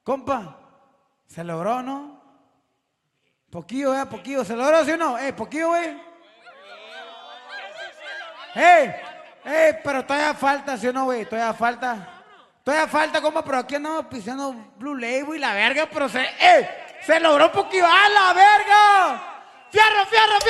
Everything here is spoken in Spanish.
Compa, ¿se logró, no? Poquillo, poquillo. ¿Se logró, sí o no? Poquillo, güey. Pero todavía falta, ¿sí o no, güey? Todavía falta, compa, pero aquí andamos pisando Blue Label y la verga, pero se logró poquillo. ¡A la verga! ¡Fierro, fierro, fierro!